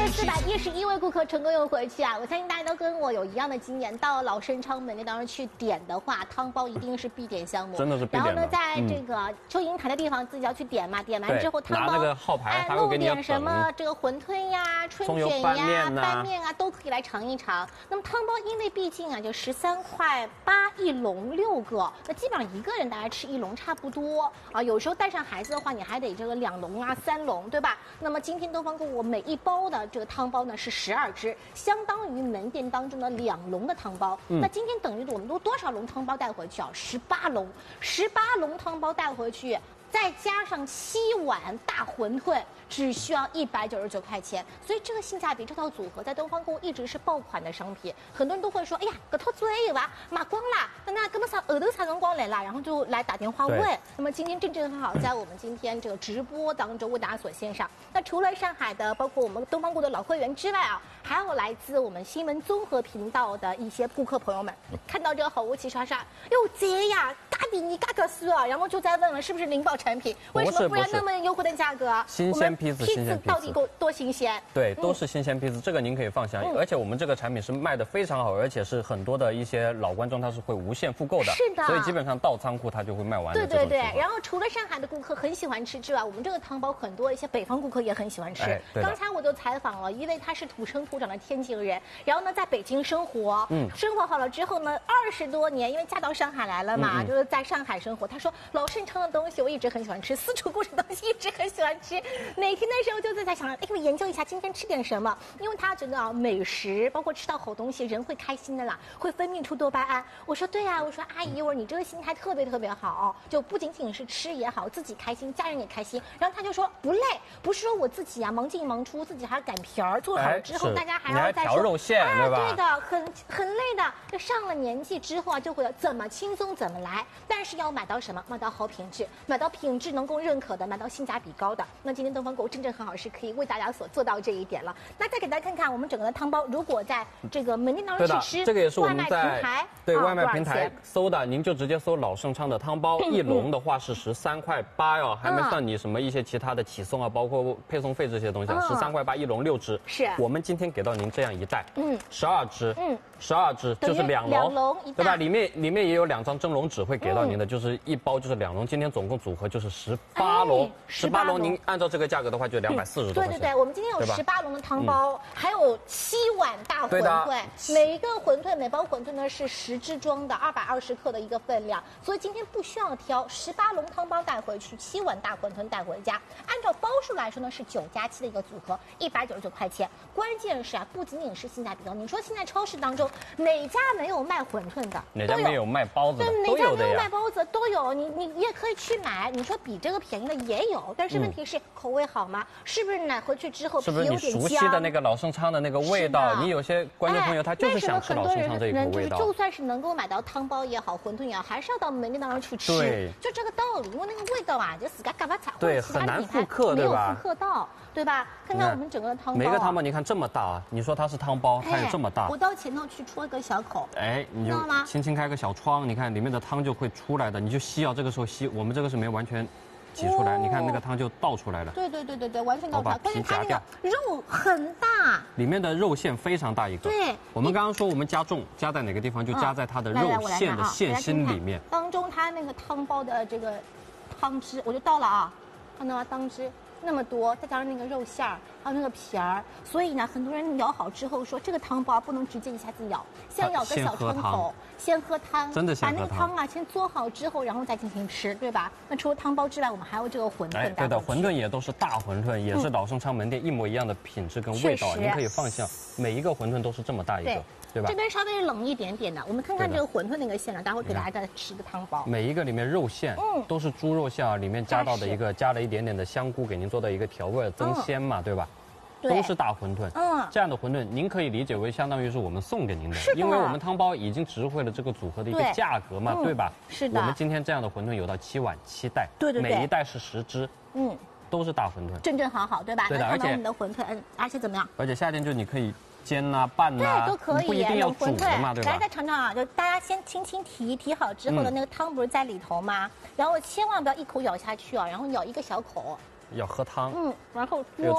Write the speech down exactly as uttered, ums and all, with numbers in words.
四百一十一位顾客成功又回去啊！我相信大家都跟我有一样的经验，到老盛昌门店当中去点的话，汤包一定是必点项目， 真的是必点的。 然后呢，在这个收银台的地方自己要去点嘛，点完之后汤包拿那个号牌， 哎，弄点什么这个馄饨呀、春卷呀、拌面啊，都可以来尝一尝。那么汤包因为毕竟啊，就十三块八一笼六个，那基本上一个人大概吃一笼差不多啊。有时候带上孩子的话，你还得这个两笼啊、三笼，对吧？那么今天东方购物每一包的这个汤包呢是十二只，相当于门店当中的两笼的汤包。嗯、那今天等于我们都多少笼汤包带回去啊？十八笼，十八笼汤包带回去。再加上七碗大馄饨，只需要一百九十九块钱，所以这个性价比这套组合在东方购物一直是爆款的商品。很多人都会说，哎呀，这套做还有吧，卖光啦，那那根本上后头啥辰光来啦，然后就来打电话问。那么今天正正好在我们今天这个直播当中为大家所献上。那除了上海的，包括我们东方购物的老会员之外啊，还有来自我们新闻综合频道的一些顾客朋友们，看到这个好物齐刷刷，哟这呀，嘎比你嘎个数啊，然后就在问了是不是灵宝产品。为什么不然那么优惠的价格？ 新鲜批次，新鲜批次到底够多新鲜？ 对，都是新鲜批次，这个您可以放心。而且我们这个产品是卖的非常好，而且是很多的一些老观众他是会无限复购的。 是的， 所以基本上到仓库它就会卖完的。 对对对。然后除了上海的顾客很喜欢吃之外，我们这个汤包很多一些北方顾客也很喜欢吃。刚才我就采访了，因为他是土生土长的天津人，然后呢在北京生活，嗯，生活好了之后呢，二十多年，因为嫁到上海来了嘛，就是在上海生活。他说老盛昌的东西我一直很喜欢吃。私厨故事东西一直很喜欢吃，每天的时候就在想，哎，我研究一下今天吃点什么，因为他觉得啊，美食包括吃到好东西，人会开心的啦，会分泌出多巴胺。我说对呀、啊，我说阿姨，我说你这个心态特别特别好，就不仅仅是吃也好，自己开心，家人也开心。然后他就说不累，不是说我自己啊忙进忙出，自己还要擀皮儿，做好了之后、哎、大家还要再调肉馅， 啊、 对吧？ 对的，很很累的。就上了年纪之后啊，就会怎么轻松怎么来，但是要买到什么？买到好品质，买到品质能够认可的，买到性价比高的。那今天东方购物正正很好是可以为大家所做到这一点了。那再给大家看看我们整个的汤包，如果在这个门店当中去吃， 这个也是我们在外卖平台对、啊、外卖平台搜的，您就直接搜老盛昌的汤包，嗯、一笼的话是十三块八哟，还没算你什么一些其他的起送啊，包括配送费这些东西啊，十三块八一笼六只。 是我们今天给到您这样一袋，嗯，十二只， 嗯， 十二只就是两笼，两笼对吧？里面里面也有两张蒸笼纸会给到您的，嗯、就是一包就是两笼，今天总共组合就是十八笼，十八笼您按照这个价格的话就两百四十多块钱。 对对对，我们今天有十八笼的汤包，嗯、还有七碗大馄饨，每一个馄饨每包馄饨呢是十只装的，二百二十克的一个分量，所以今天不需要挑，十八笼汤包带回去，七碗大馄饨带回家。按照包数来说呢是九加七的一个组合，一百九十九块钱。关键是啊，不仅仅是性价比高，你说现在超市当中哪家没有卖馄饨的？ 哪家没有卖包子的？ 对，哪家没有卖包子都有，你你也可以去买。你说比这个便宜的也有，但是问题是口味好吗？是不是买回去之后皮有点是不是你熟悉的那个老盛昌的那个味道？你有些观众朋友他就是想吃老盛昌这一口味道。 就算是能够买到汤包也好，馄饨也好，还是要到门店当中去吃。 对， 就这个道理，因为那个味道啊，就自家嘎巴菜， 对，很难复刻， 对吧？没有复刻到，对吧？看看我们整个汤包， 每个汤包你看这么大啊，你说它是汤包，它有这么大。 我到前头去戳一个小口， 哎，你就轻轻开个小窗，你看里面的汤就会出来的，你就吸啊，这个时候吸，我们这个是没完全挤出来，你看那个汤就倒出来了。 对对对对对，完全倒出来。 把皮夹掉， 肉很大， 里面的肉馅非常大一个。 对， 我们刚刚说我们加重，加在哪个地方就加在它的肉馅的馅心里面。 当中它那个汤包的这个汤汁，我就倒了啊，看到吗？汤汁。那么多，再加上那个肉馅儿，还有那个皮儿，所以呢，很多人舀好之后说，这个汤包不能直接一下子舀，先舀个小窗口，先喝汤， 真的先喝汤， 把那个汤啊先做好之后，然后再进行吃，对吧？那除了汤包之外，我们还有这个馄饨。 哎，对的，馄饨也都是大馄饨，也是老盛昌门店一模一样的品质跟味道，您可以放心，每一个馄饨都是这么大一个。对吧？ 这边稍微冷一点点的，我们看看这个馄饨那个馅呢，待会给大家再吃个汤包。 每一个里面肉馅，嗯，都是猪肉馅啊，里面加到的一个加了一点点的香菇，给您做的一个调味增鲜嘛，对吧？都是大馄饨，嗯，这样的馄饨您可以理解为相当于是我们送给您的，因为我们汤包已经值回了这个组合的一个价格嘛，对吧？ 是的。 我们今天这样的馄饨有到七碗七袋， 对对对， 每一袋是十只，嗯，都是大馄饨， 正正好好，对吧？ 对的，而且我们的馄饨，嗯，而且怎么样？ 而且夏天就你可以。煎啊、拌啊， 对，都可以， 不一定要煮的嘛，对吧？ 来，再尝尝啊，就大家先轻轻提，提好之后的那个汤不是在里头吗？然后千万不要一口咬下去啊，然后咬一个小口， 要喝汤， 嗯，然后。